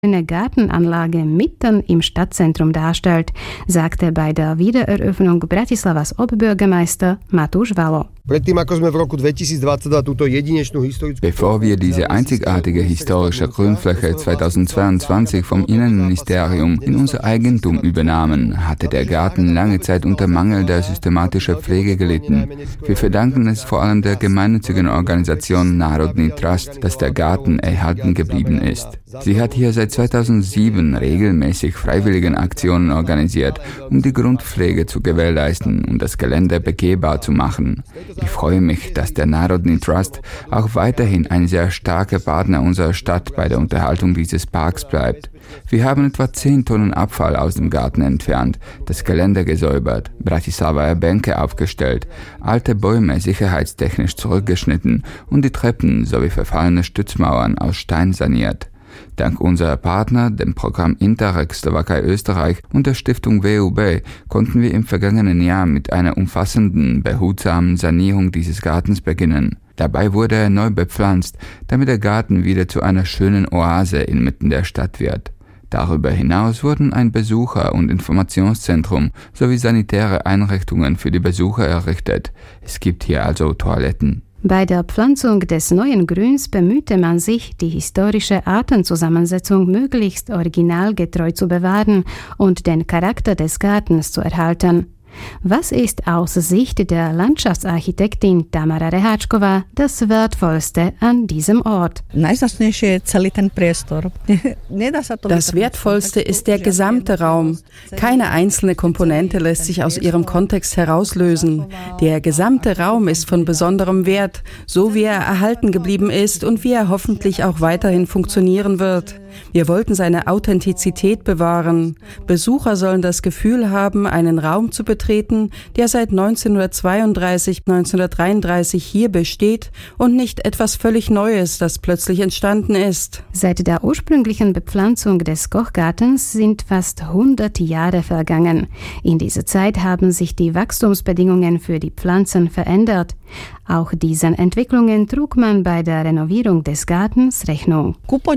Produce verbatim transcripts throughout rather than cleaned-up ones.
eine Gartenanlage mitten im Stadtzentrum darstellt, sagte bei der Wiedereröffnung Bratislavas Oberbürgermeister Matúš Valo. Bevor wir diese einzigartige historische Grünfläche zweitausendzweiundzwanzig vom Innenministerium in unser Eigentum übernahmen, hatte der Garten lange Zeit unter mangelnder systematischer Pflege gelitten. Wir verdanken es vor allem der gemeinnützigen Organisation Národný Trust, dass der Garten erhalten geblieben ist. Sie hat hier seit zweitausendsieben regelmäßig Freiwilligenaktionen organisiert, um die Grundpflege zu gewährleisten und das Gelände begehbar zu machen. Ich freue mich, dass der Národný Trust auch weiterhin ein sehr starker Partner unserer Stadt bei der Unterhaltung dieses Parks bleibt. Wir haben etwa zehn Tonnen Abfall aus dem Garten entfernt, das Gelände gesäubert, Bratislavaer Bänke aufgestellt, alte Bäume sicherheitstechnisch zurückgeschnitten und die Treppen sowie verfallene Stützmauern aus Stein saniert. Dank unserer Partner, dem Programm Interreg Slowakei-Österreich und der Stiftung W U B, konnten wir im vergangenen Jahr mit einer umfassenden, behutsamen Sanierung dieses Gartens beginnen. Dabei wurde er neu bepflanzt, damit der Garten wieder zu einer schönen Oase inmitten der Stadt wird. Darüber hinaus wurden ein Besucher- und Informationszentrum sowie sanitäre Einrichtungen für die Besucher errichtet. Es gibt hier also Toiletten. Bei der Pflanzung des neuen Grüns bemühte man sich, die historische Artenzusammensetzung möglichst originalgetreu zu bewahren und den Charakter des Gartens zu erhalten. Was ist aus Sicht der Landschaftsarchitektin Tamara Reháčková das Wertvollste an diesem Ort? Das Wertvollste ist der gesamte Raum. Keine einzelne Komponente lässt sich aus ihrem Kontext herauslösen. Der gesamte Raum ist von besonderem Wert, so wie er erhalten geblieben ist und wie er hoffentlich auch weiterhin funktionieren wird. Wir wollten seine Authentizität bewahren. Besucher sollen das Gefühl haben, einen Raum zu betreten, der seit neunzehnhundertzweiunddreißig, neunzehnhundertdreiunddreißig hier besteht und nicht etwas völlig Neues, das plötzlich entstanden ist. Seit der ursprünglichen Bepflanzung des Kochgartens sind fast hundert Jahre vergangen. In dieser Zeit haben sich die Wachstumsbedingungen für die Pflanzen verändert. Auch diesen Entwicklungen trug man bei der Renovierung des Gartens Rechnung.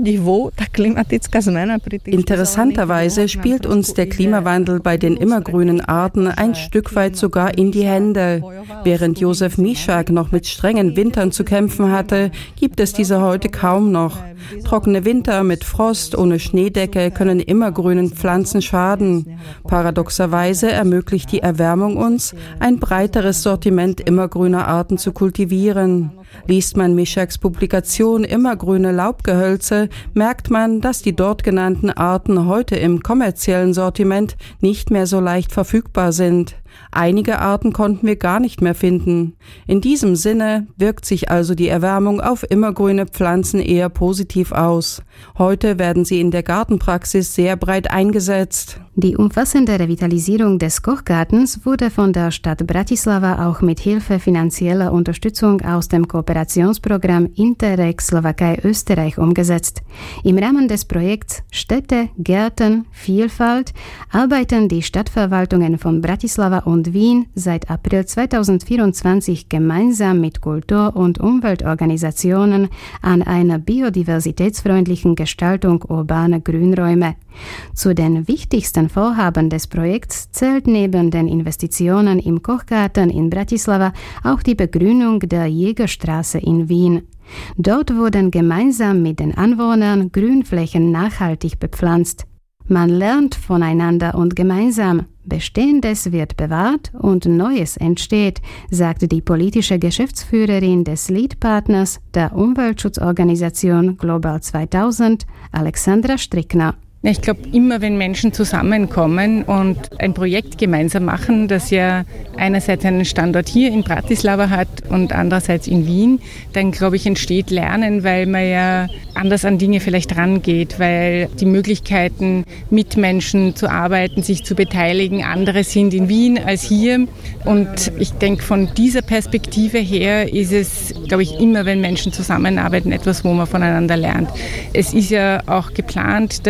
Interessanterweise spielt uns der Klimawandel bei den immergrünen Arten ein Stück weit sogar in die Hände. Während Josef Mischak noch mit strengen Wintern zu kämpfen hatte, gibt es diese heute kaum noch. Trockene Winter mit Frost ohne Schneedecke können immergrünen Pflanzen schaden. Paradoxerweise ermöglicht die Erwärmung uns, ein breiteres Sortiment immergrüner Arten zu kultivieren. Liest man Mischaks Publikation Immergrüne Laubgehölze, merkt man, dass die dort genannten Arten heute im kommerziellen Sortiment nicht mehr so leicht verfügbar sind. Einige Arten konnten wir gar nicht mehr finden. In diesem Sinne wirkt sich also die Erwärmung auf immergrüne Pflanzen eher positiv aus. Heute werden sie in der Gartenpraxis sehr breit eingesetzt. Die umfassende Revitalisierung des Kochgartens wurde von der Stadt Bratislava auch mit Hilfe finanzieller Unterstützung aus dem Kooperationsprogramm Interreg Slowakei-Österreich umgesetzt. Im Rahmen des Projekts Städte, Gärten, Vielfalt arbeiten die Stadtverwaltungen von Bratislava und Wien seit April zweitausendvierundzwanzig gemeinsam mit Kultur- und Umweltorganisationen an einer biodiversitätsfreundlichen Gestaltung urbaner Grünräume. Zu den wichtigsten Vorhaben des Projekts zählt neben den Investitionen im Kochgarten in Bratislava auch die Begrünung der Jägerstraße in Wien. Dort wurden gemeinsam mit den Anwohnern Grünflächen nachhaltig bepflanzt. Man lernt voneinander und gemeinsam. Bestehendes wird bewahrt und Neues entsteht, sagte die politische Geschäftsführerin des Lead-Partners der Umweltschutzorganisation Global zweitausend, Alexandra Strickner. Ich glaube, immer wenn Menschen zusammenkommen und ein Projekt gemeinsam machen, das ja einerseits einen Standort hier in Bratislava hat und andererseits in Wien, dann glaube ich, entsteht Lernen, weil man ja anders an Dinge vielleicht rangeht, weil die Möglichkeiten, mit Menschen zu arbeiten, sich zu beteiligen, andere sind in Wien als hier. Und ich denke, von dieser Perspektive her ist es, glaube ich, immer, wenn Menschen zusammenarbeiten, etwas, wo man voneinander lernt. Es ist ja auch geplant, dass es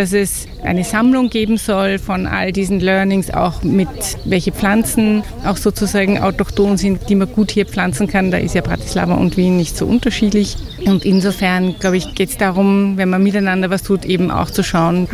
eine Sammlung geben soll von all diesen Learnings, auch mit welche Pflanzen auch sozusagen autochthon sind, die man gut hier pflanzen kann. Da ist ja Bratislava und Wien nicht so unterschiedlich. Und insofern, glaube ich, geht es darum, wenn man miteinander was tut, eben auch zu schauen,